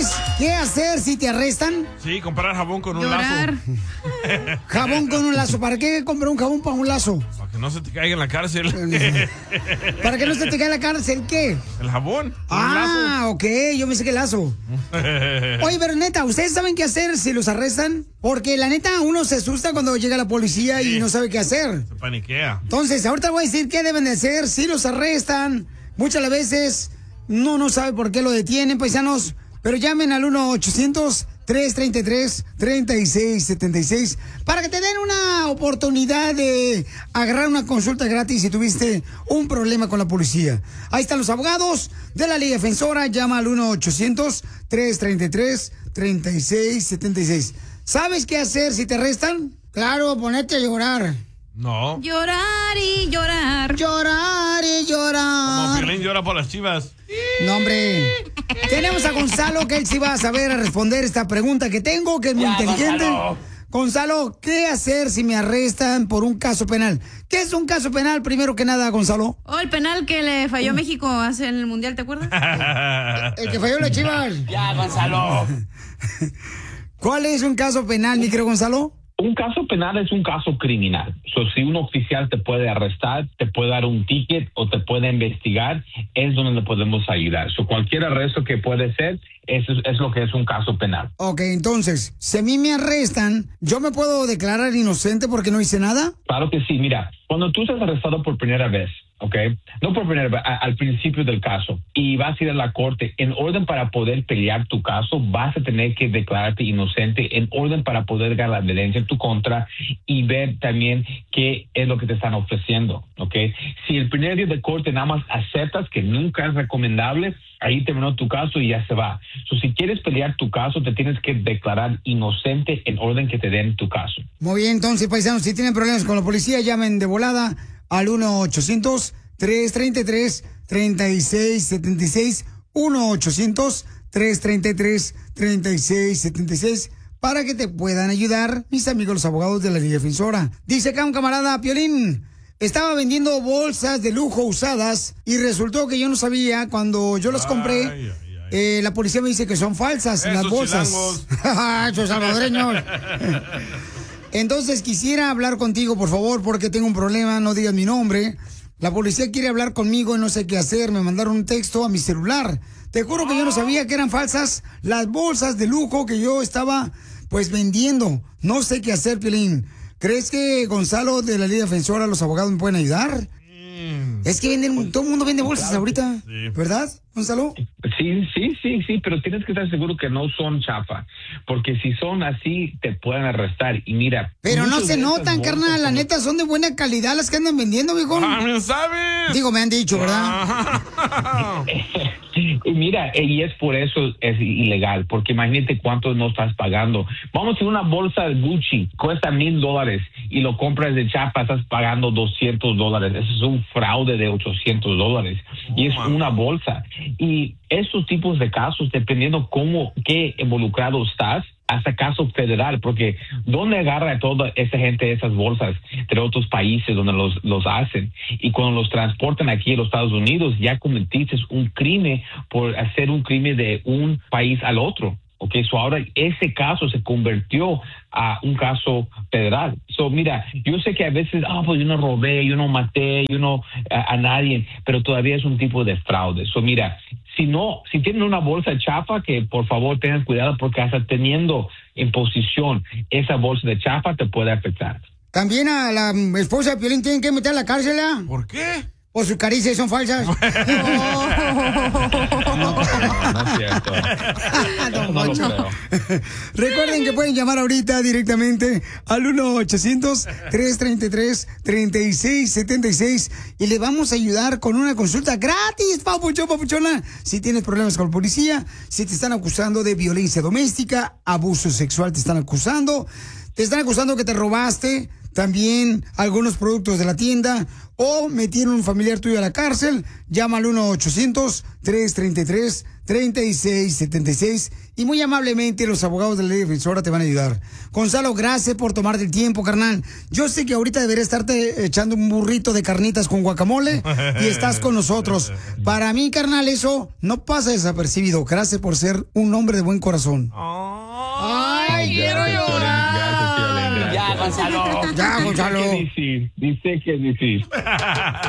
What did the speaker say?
¿Sabes qué hacer si te arrestan? Sí, comprar jabón con un Llorar. lazo. Jabón con un lazo. ¿Para qué comprar un jabón para un lazo? Para que no se te caiga en la cárcel. ¿Para que no se te caiga en la cárcel? ¿Qué? El jabón. Ok, yo me sé que lazo. Oye, pero neta, ¿ustedes saben qué hacer si los arrestan? Porque la neta, uno se asusta cuando llega la policía y no sabe qué hacer. Se paniquea. Entonces, ahorita voy a decir qué deben de hacer si los arrestan. Muchas de las veces no sabe por qué lo detienen, paisanos. Pero llamen al 1-800-333-3676 para que te den una oportunidad de agarrar una consulta gratis si tuviste un problema con la policía. Ahí están los abogados de la Liga Defensora. Llama al 1-800-333-3676. ¿Sabes qué hacer si te arrestan? Claro, ponerte a llorar. No. Llorar y llorar. Llorar y llorar. Como Piolín llora por las Chivas. No, hombre. Tenemos a Gonzalo, que él sí va a saber a responder esta pregunta que tengo, que es muy inteligente. Gonzalo, ¿qué hacer si me arrestan por un caso penal? ¿Qué es un caso penal, primero que nada, Gonzalo? El penal que le falló a México hace en el Mundial, ¿te acuerdas? El que falló la Chivas. Ya, Gonzalo. ¿Cuál es un caso penal, mi querido Gonzalo? Un caso penal es un caso criminal. Si un oficial te puede arrestar, te puede dar un ticket o te puede investigar, es donde le podemos ayudar. Cualquier arresto que puede ser, eso es lo que es un caso penal. Ok, entonces, si a mí me arrestan, ¿yo me puedo declarar inocente porque no hice nada? Claro que sí. Mira, cuando tú estás arrestado por primera vez, ¿ok? No por primera vez, al principio del caso, y vas a ir a la corte, en orden para poder pelear tu caso, vas a tener que declararte inocente, en orden para poder dar la evidencia en tu contra y ver también qué es lo que te están ofreciendo, ¿ok? Si el primer día de corte nada más aceptas que nunca es recomendable, ahí terminó tu caso y ya se va. Si quieres pelear tu caso, te tienes que declarar inocente en orden que te den tu caso. Muy bien, entonces, paisanos, si tienen problemas con la policía, llamen de volada al 1-800-333-3676, 1-800-333-3676, para que te puedan ayudar mis amigos los abogados de la Liga Defensora. Dice acá un camarada, Piolín, estaba vendiendo bolsas de lujo usadas y resultó que yo no sabía, cuando yo las compré, la policía me dice que son falsas las bolsas. Esos salvadoreños. Entonces quisiera hablar contigo, por favor, porque tengo un problema, no digas mi nombre. La policía quiere hablar conmigo y no sé qué hacer. Me mandaron un texto a mi celular. Te juro que yo no sabía que eran falsas las bolsas de lujo que yo estaba, pues, vendiendo. No sé qué hacer, Piolín. ¿Crees que Gonzalo de la Liga Defensora, los abogados, me pueden ayudar? Es que venden, todo el mundo vende bolsas ahorita, ¿verdad, Gonzalo? Sí, pero tienes que estar seguro que no son chafa, porque si son así, te pueden arrestar. Y mira... Pero no se notan, carnal, la neta, son de buena calidad las que andan vendiendo, viejo. ¿Sabes? Digo, me han dicho, ¿verdad? Y mira, y es por eso es ilegal, porque imagínate cuánto no estás pagando. Vamos a hacer una bolsa de Gucci, cuesta $1,000 y lo compras de chapa, estás pagando $200. Eso es un fraude de $800 y es una bolsa. Y esos tipos de casos, dependiendo qué involucrado estás, hasta caso federal, porque ¿dónde agarra toda esa gente esas bolsas de otros países donde los hacen? Y cuando los transportan aquí a los Estados Unidos, ya cometiste un crimen por hacer un crimen de un país al otro. Okay, ahora ese caso se convirtió a un caso federal. Mira, yo sé que a veces, pues yo no robé, yo no maté, yo no a nadie, pero todavía es un tipo de fraude. Mira, si tienen una bolsa chafa, que por favor tengan cuidado, porque hasta teniendo en posición esa bolsa de chafa te puede afectar. También a la esposa de Piolín tienen que meter a la cárcel, ¿eh? ¿Por qué? O sus caricias son falsas. No es cierto. No lo creo. Recuerden que pueden llamar ahorita directamente al 1-800-333-3676 y le vamos a ayudar con una consulta gratis, papuchona. Si tienes problemas con la policía, si te están acusando de violencia doméstica, abuso sexual, te están acusando que te robaste, también algunos productos de la tienda o metieron un familiar tuyo a la cárcel, llama al 1-800-333-3676 y muy amablemente los abogados de la Ley Defensora te van a ayudar. Gonzalo, gracias por tomarte el tiempo, carnal. Yo sé que ahorita debería estarte echando un burrito de carnitas con guacamole y estás con nosotros. Para mí, carnal, eso no pasa desapercibido. Gracias por ser un hombre de buen corazón. ¡Ay, quiero llorar! Gracias, Piolín, gracias. Ya, Gonzalo. Ya, Gonzalo. Dice que es difícil.